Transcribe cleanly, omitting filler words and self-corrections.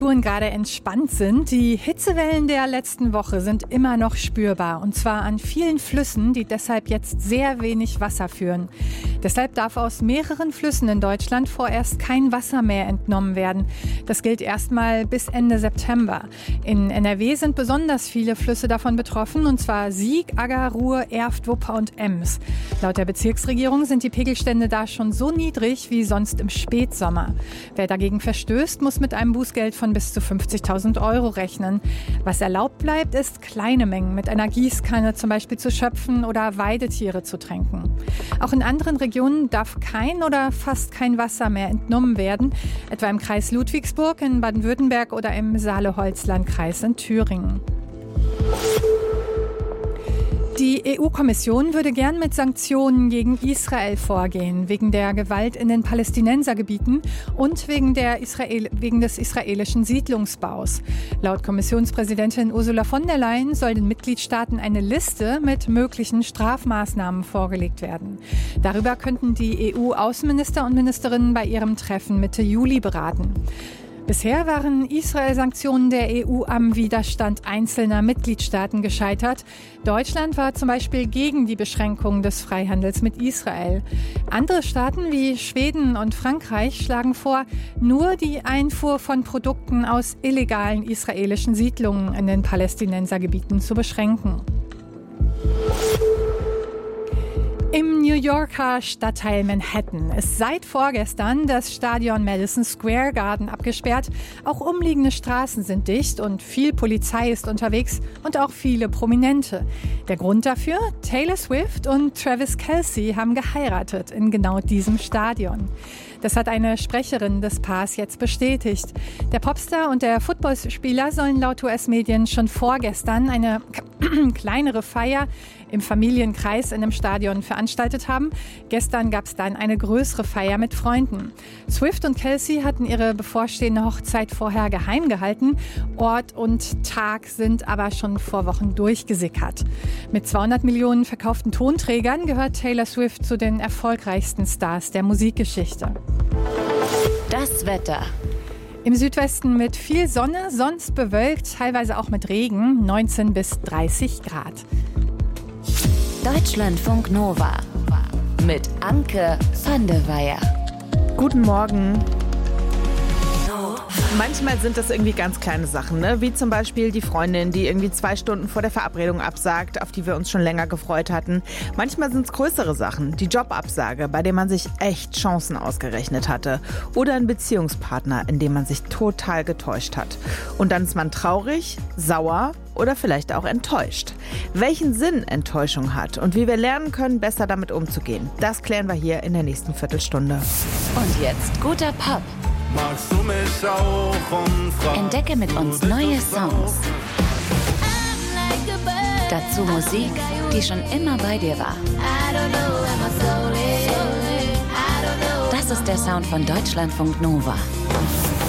Gerade entspannt sind. Die Hitzewellen der letzten Woche sind immer noch spürbar, und zwar an vielen Flüssen, die deshalb jetzt sehr wenig Wasser führen. Deshalb darf aus mehreren Flüssen in Deutschland vorerst kein Wasser mehr entnommen werden. Das gilt erstmal bis Ende September. In NRW sind besonders viele Flüsse davon betroffen, und zwar Sieg, Agger, Ruhr, Erft, Wupper und Ems. Laut der Bezirksregierung sind die Pegelstände da schon so niedrig wie sonst im Spätsommer. Wer dagegen verstößt, muss mit einem Bußgeld von bis zu 50.000 € rechnen. Was erlaubt bleibt, ist kleine Mengen mit einer Gießkanne zum Beispiel zu schöpfen oder Weidetiere zu tränken. Auch in anderen Regionen darf kein oder fast kein Wasser mehr entnommen werden, etwa im Kreis Ludwigsburg in Baden-Württemberg oder im Saale-Holzland-Kreis in Thüringen. Die EU-Kommission würde gern mit Sanktionen gegen Israel vorgehen, wegen der Gewalt in den Palästinensergebieten und wegen des israelischen Siedlungsbaus. Laut Kommissionspräsidentin Ursula von der Leyen soll den Mitgliedstaaten eine Liste mit möglichen Strafmaßnahmen vorgelegt werden. Darüber könnten die EU-Außenminister und Ministerinnen bei ihrem Treffen Mitte Juli beraten. Bisher waren Israel-Sanktionen der EU am Widerstand einzelner Mitgliedstaaten gescheitert. Deutschland war zum Beispiel gegen die Beschränkung des Freihandels mit Israel. Andere Staaten wie Schweden und Frankreich schlagen vor, nur die Einfuhr von Produkten aus illegalen israelischen Siedlungen in den Palästinensergebieten zu beschränken. Im New Yorker Stadtteil Manhattan ist seit vorgestern das Stadion Madison Square Garden abgesperrt. Auch umliegende Straßen sind dicht und viel Polizei ist unterwegs und auch viele Prominente. Der Grund dafür? Taylor Swift und Travis Kelce haben geheiratet in genau diesem Stadion. Das hat eine Sprecherin des Paars jetzt bestätigt. Der Popstar und der Footballspieler sollen laut US-Medien schon vorgestern eine kleinere Feier im Familienkreis in einem Stadion veranstaltet haben. Gestern gab es dann eine größere Feier mit Freunden. Swift und Kelce hatten ihre bevorstehende Hochzeit vorher geheim gehalten. Ort und Tag sind aber schon vor Wochen durchgesickert. Mit 200 Millionen verkauften Tonträgern gehört Taylor Swift zu den erfolgreichsten Stars der Musikgeschichte. Das Wetter. Im Südwesten mit viel Sonne, sonst bewölkt, teilweise auch mit Regen, 19 bis 30 Grad. Deutschlandfunk Nova mit Anke van der Weyer. Guten Morgen. Manchmal sind das irgendwie ganz kleine Sachen, ne? Wie zum Beispiel die Freundin, die irgendwie 2 Stunden vor der Verabredung absagt, auf die wir uns schon länger gefreut hatten. Manchmal sind es größere Sachen, die Jobabsage, bei der man sich echt Chancen ausgerechnet hatte. Oder ein Beziehungspartner, in dem man sich total getäuscht hat. Und dann ist man traurig, sauer oder vielleicht auch enttäuscht. Welchen Sinn Enttäuschung hat und wie wir lernen können, besser damit umzugehen, das klären wir hier in der nächsten Viertelstunde. Und jetzt guter Pop. Magst du mich auch umfragen? Entdecke mit uns neue Songs. Dazu Musik, die schon immer bei dir war. Das ist der Sound von Deutschlandfunk Nova.